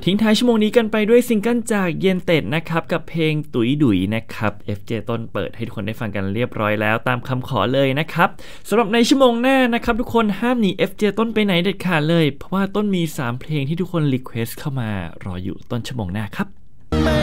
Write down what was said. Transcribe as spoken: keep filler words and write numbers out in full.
ทิ้งท้ายชั่วโมงนี้กันไปด้วยซิงเกิลจากเย็นเต็ดนะครับกับเพลงตุ๋ยดุยนะครับ เอฟ เจ ต้นเปิดให้ทุกคนได้ฟังกันเรียบร้อยแล้วตามคำขอเลยนะครับสำหรับในชั่วโมงหน้านะครับทุกคนห้ามหนี เอฟ เจ ต้นไปไหนเด็ดขาดเลยเพราะว่าต้นมีสามเพลงที่ทุกคนรีเควสต์เข้ามารออยู่ต้นชั่วโมงหน้าครับ